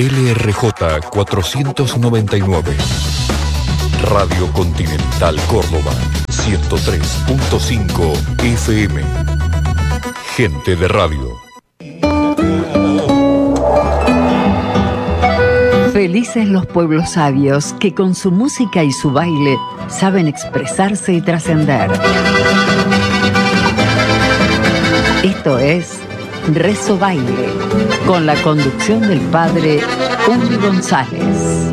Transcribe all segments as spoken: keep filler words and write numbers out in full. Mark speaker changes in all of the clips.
Speaker 1: L R J cuatrocientos noventa y nueve. Radio Continental Córdoba, ciento tres punto cinco F M. Gente de radio.
Speaker 2: Felices los pueblos sabios que con su música y su baile saben expresarse y trascender. Esto es Rezo Baile, con la conducción del padre Umbi González.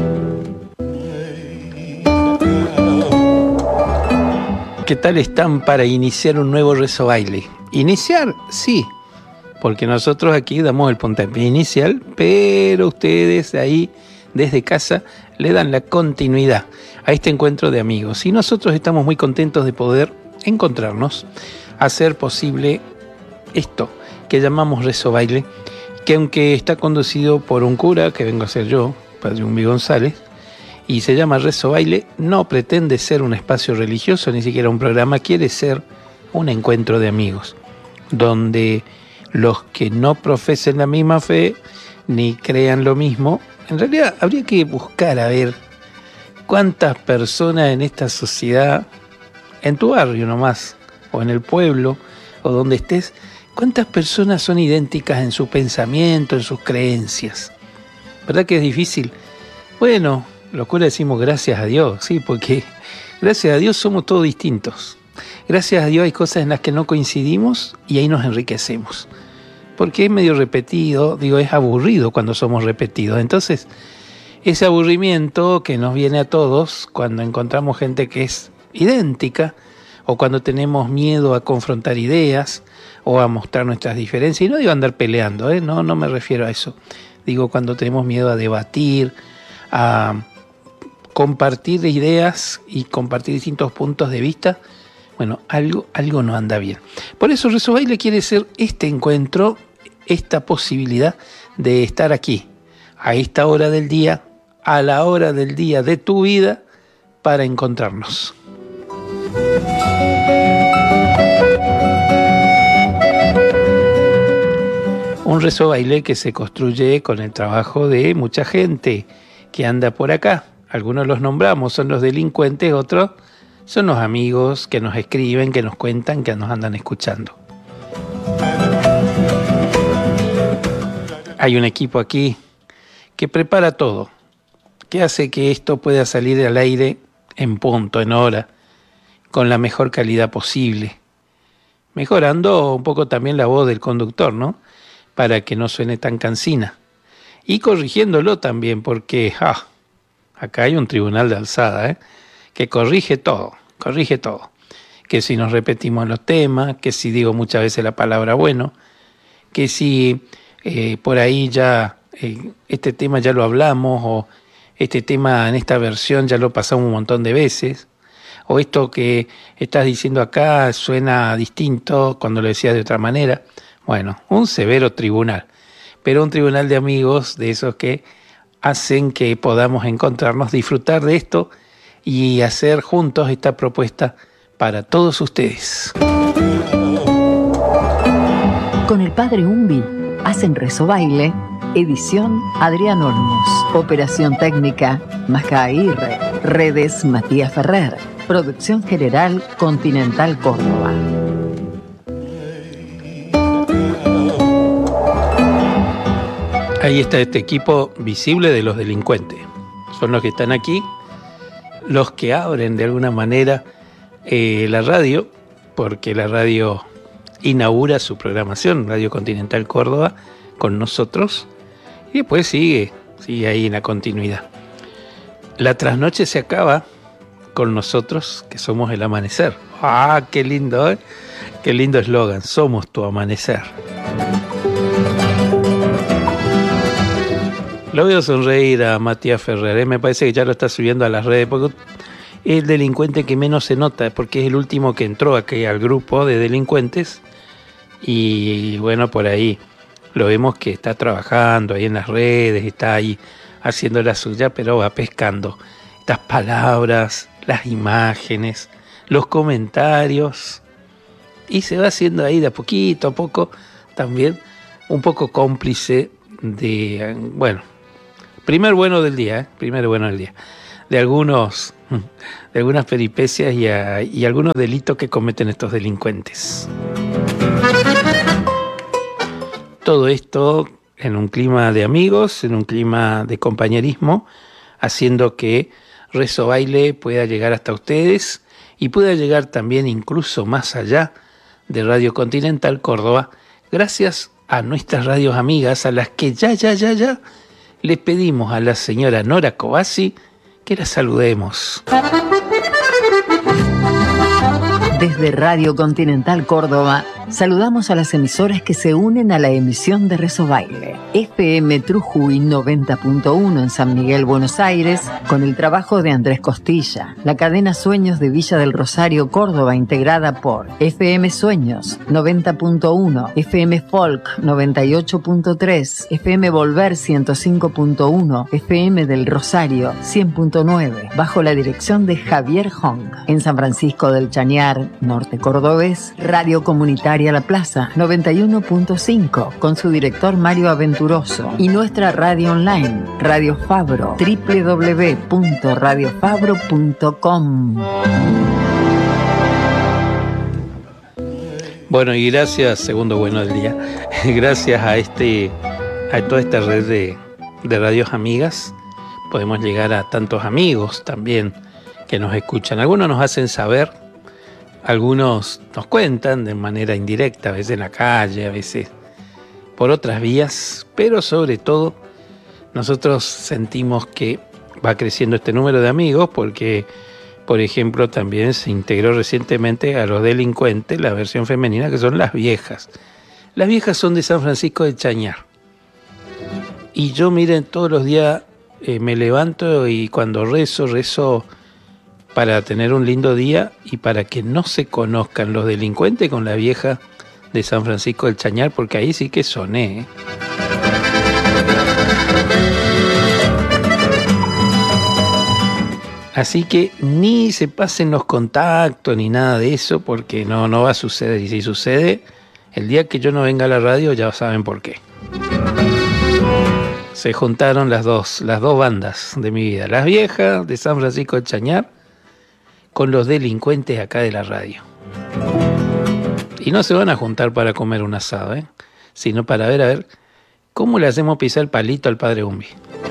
Speaker 3: ¿Qué tal están para iniciar un nuevo Rezo Baile? Iniciar, sí, porque nosotros aquí damos el puntapié inicial, pero ustedes ahí desde casa le dan la continuidad a este encuentro de amigos. Y nosotros estamos muy contentos de poder encontrarnos, hacer posible esto que llamamos Rezo Baile, que aunque está conducido por un cura, que vengo a ser yo, padre Umbi González, y se llama Rezo Baile, no pretende ser un espacio religioso, ni siquiera un programa, quiere ser un encuentro de amigos, donde los que no profesen la misma fe, ni crean lo mismo, en realidad habría que buscar a ver cuántas personas en esta sociedad, en tu barrio nomás, o en el pueblo, o donde estés, cuántas personas son idénticas en su pensamiento, en sus creencias. ¿Verdad que es difícil? Bueno, los curas decimos gracias a Dios, sí, porque gracias a Dios somos todos distintos. Gracias a Dios hay cosas en las que no coincidimos y ahí nos enriquecemos. Porque es medio repetido, digo, es aburrido cuando somos repetidos. Entonces, ese aburrimiento que nos viene a todos cuando encontramos gente que es idéntica, o cuando tenemos miedo a confrontar ideas, o a mostrar nuestras diferencias, y no digo andar peleando, ¿eh? no, no me refiero a eso. Digo cuando tenemos miedo a debatir, a compartir ideas y compartir distintos puntos de vista, bueno, algo, algo no anda bien. Por eso Rezo Baile quiere ser este encuentro, esta posibilidad de estar aquí, a esta hora del día, a la hora del día de tu vida, para encontrarnos. Un Rezo Baile que se construye con el trabajo de mucha gente que anda por acá. Algunos los nombramos, son los delincuentes, otros son los amigos que nos escriben, que nos cuentan, que nos andan escuchando. Hay un equipo aquí que prepara todo, que hace que esto pueda salir al aire en punto, en hora, con la mejor calidad posible, mejorando un poco también la voz del conductor, ¿no? Para que no suene tan cansina. Y corrigiéndolo también, porque ah, acá hay un tribunal de alzada, ¿eh? Que corrige todo, corrige todo. Que si nos repetimos los temas, que si digo muchas veces la palabra bueno, que si eh, por ahí ya eh, este tema ya lo hablamos, o este tema en esta versión ya lo pasamos un montón de veces, o esto que estás diciendo acá suena distinto cuando lo decías de otra manera. Bueno, un severo tribunal, pero un tribunal de amigos, de esos que hacen que podamos encontrarnos, disfrutar de esto y hacer juntos esta propuesta para todos ustedes.
Speaker 2: Con el padre Umbi hacen Rezo Baile, edición Adrián Olmos, operación técnica Maja Aguirre, redes Matías Ferrer, producción general Continental Córdoba.
Speaker 3: Ahí está este equipo visible de los delincuentes. Son los que están aquí, los que abren de alguna manera eh, la radio, porque la radio inaugura su programación, Radio Continental Córdoba, con nosotros, y después sigue, sigue ahí en la continuidad. La trasnoche se acaba con nosotros, que somos el amanecer. ¡Ah, qué lindo, eh! Qué lindo eslogan, somos tu amanecer. Lo veo sonreír a Matías Ferrer, ¿eh? Me parece que ya lo está subiendo a las redes, porque es el delincuente que menos se nota, porque es el último que entró aquí al grupo de delincuentes, y bueno, por ahí lo vemos que está trabajando ahí en las redes, está ahí haciendo la suya, pero va pescando estas palabras, las imágenes, los comentarios, y se va haciendo ahí de a poquito a poco también un poco cómplice de, bueno, primer bueno del día, ¿eh? Primer bueno del día. De algunos, de algunas peripecias y, a, y algunos delitos que cometen estos delincuentes. Todo esto en un clima de amigos, en un clima de compañerismo, haciendo que Rezo Baile pueda llegar hasta ustedes y pueda llegar también incluso más allá de Radio Continental Córdoba, gracias a nuestras radios amigas, a las que ya, ya, ya, ya le pedimos a la señora Nora Covasi que la saludemos.
Speaker 2: Desde Radio Continental Córdoba, saludamos a las emisoras que se unen a la emisión de Rezo Baile. F M Trujuy noventa punto uno en San Miguel, Buenos Aires, con el trabajo de Andrés Costilla. La cadena Sueños de Villa del Rosario, Córdoba, integrada por F M Sueños noventa punto uno, F M Folk noventa y ocho punto tres, F M Volver ciento cinco punto uno, F M del Rosario cien punto nueve, bajo la dirección de Javier Hong. En San Francisco del Chañar, norte cordobés, Radio Comunitaria La Plaza noventa y uno punto cinco, con su director Mario Aventuroso, y nuestra radio online, Radio Fabro, doble u doble u doble u punto radio fabro punto com.
Speaker 3: Bueno, y gracias, segundo bueno del día, gracias a este, a toda esta red de, de radios amigas, podemos llegar a tantos amigos también que nos escuchan. Algunos nos hacen saber, algunos nos cuentan de manera indirecta, a veces en la calle, a veces por otras vías, pero sobre todo nosotros sentimos que va creciendo este número de amigos porque, por ejemplo, también se integró recientemente a los delincuentes la versión femenina, que son las viejas. Las viejas son de San Francisco de Chañar. Y yo, miren, todos los días eh, me levanto y cuando rezo, rezo para tener un lindo día y para que no se conozcan los delincuentes con la vieja de San Francisco del Chañar, porque ahí sí que soné, ¿eh? Así que ni se pasen los contactos ni nada de eso, porque no, no va a suceder. Y si sucede, el día que yo no venga a la radio ya saben por qué. Se juntaron las dos, las dos bandas de mi vida, las viejas de San Francisco del Chañar con los delincuentes acá de la radio. Y no se van a juntar para comer un asado, ¿eh? Sino para ver, a ver, cómo le hacemos pisar el palito al padre Umbi.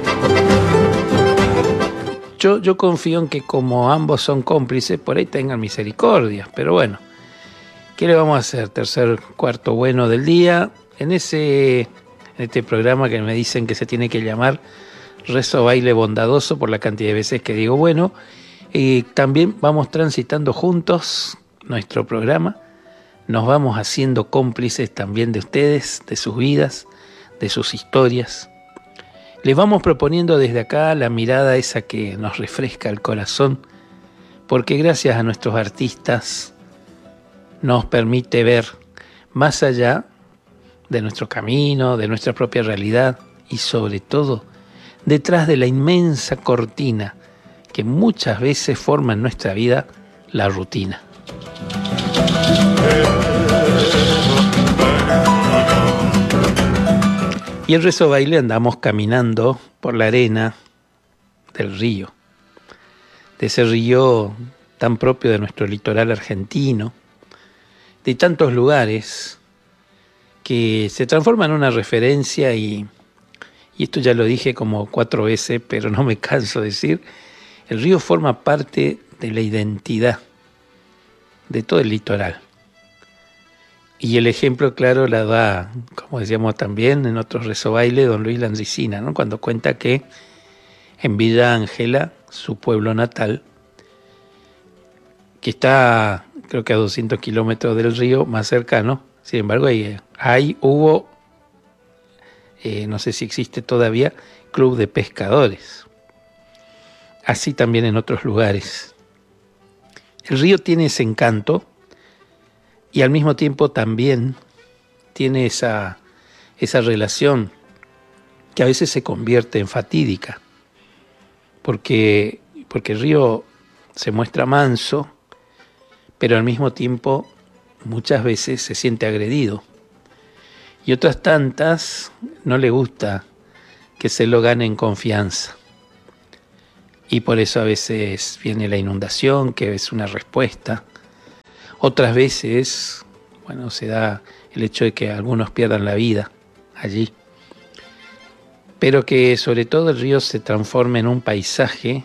Speaker 3: Yo, yo confío en que como ambos son cómplices, por ahí tengan misericordia. Pero bueno, ¿qué le vamos a hacer? Tercer, cuarto bueno del día. En ese, en este programa que me dicen que se tiene que llamar Rezo Baile Bondadoso por la cantidad de veces que digo bueno. Y también vamos transitando juntos nuestro programa. Nos vamos haciendo cómplices también de ustedes, de sus vidas, de sus historias. Les vamos proponiendo desde acá la mirada esa que nos refresca el corazón, porque gracias a nuestros artistas nos permite ver más allá de nuestro camino, de nuestra propia realidad y sobre todo detrás de la inmensa cortina que muchas veces forma en nuestra vida la rutina. Y el Rezo Baile andamos caminando por la arena del río, de ese río tan propio de nuestro litoral argentino, de tantos lugares que se transforma en una referencia y, y esto ya lo dije como cuatro veces, pero no me canso de decir, el río forma parte de la identidad de todo el litoral. Y el ejemplo claro la da, como decíamos también en otros Rezo Baile, don Luis Landricina, ¿no? Cuando cuenta que en Villa Ángela, su pueblo natal, que está creo que a doscientos kilómetros del río más cercano, sin embargo ahí, ahí hubo, eh, no sé si existe todavía, club de pescadores. Así también en otros lugares. El río tiene ese encanto y al mismo tiempo también tiene esa, esa relación que a veces se convierte en fatídica, porque, porque el río se muestra manso, pero al mismo tiempo muchas veces se siente agredido y otras tantas no le gusta que se lo gane en confianza. Y por eso a veces viene la inundación, que es una respuesta. Otras veces, bueno, se da el hecho de que algunos pierdan la vida allí. Pero que sobre todo el río se transforme en un paisaje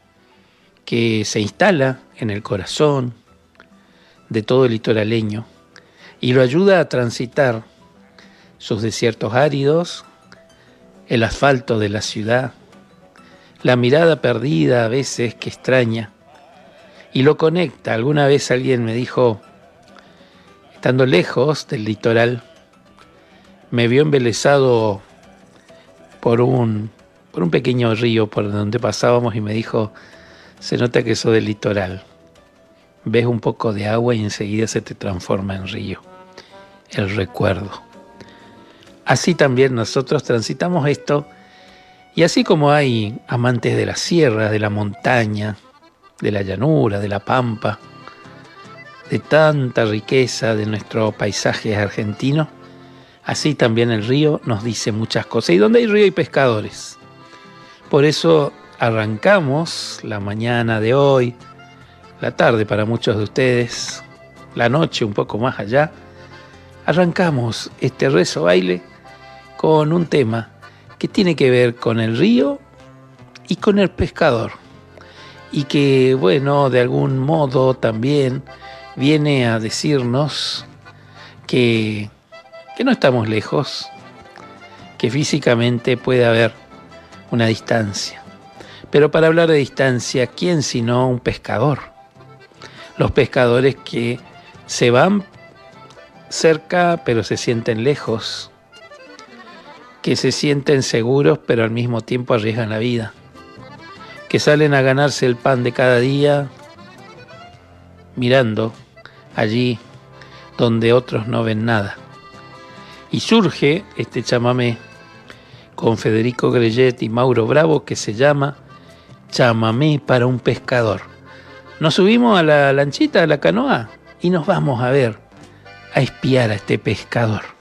Speaker 3: que se instala en el corazón de todo el litoraleño y lo ayuda a transitar sus desiertos áridos, el asfalto de la ciudad, la mirada perdida a veces que extraña, y lo conecta. Alguna vez alguien me dijo, estando lejos del litoral, me vio embelesado por un, por un pequeño río por donde pasábamos y me dijo, se nota que sos del litoral, ves un poco de agua y enseguida se te transforma en río, el recuerdo. Así también nosotros transitamos esto, y así como hay amantes de la sierra, de la montaña, de la llanura, de la pampa, de tanta riqueza de nuestro paisaje argentino, así también el río nos dice muchas cosas. Y donde hay río hay pescadores. Por eso arrancamos la mañana de hoy, la tarde para muchos de ustedes, la noche un poco más allá, arrancamos este rezo baile con un tema que tiene que ver con el río y con el pescador. Y que, bueno, de algún modo también viene a decirnos que, que no estamos lejos, que físicamente puede haber una distancia. Pero para hablar de distancia, ¿quién sino un pescador? Los pescadores que se van cerca pero se sienten lejos, que se sienten seguros pero al mismo tiempo arriesgan la vida, que salen a ganarse el pan de cada día mirando allí donde otros no ven nada. Y surge este chamamé con Federico Grellet y Mauro Bravo que se llama Chamamé para un pescador. Nos subimos a la lanchita, a la canoa, y nos vamos a ver, a espiar a este pescador.